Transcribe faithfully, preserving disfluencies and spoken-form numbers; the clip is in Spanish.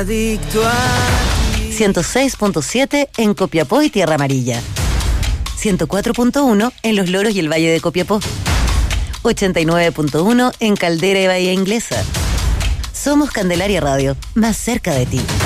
ciento seis punto siete en Copiapó y Tierra Amarilla. ciento cuatro punto uno en Los Loros y el Valle de Copiapó. ochenta y nueve punto uno en Caldera y Bahía Inglesa. Somos Candelaria Radio, más cerca de ti.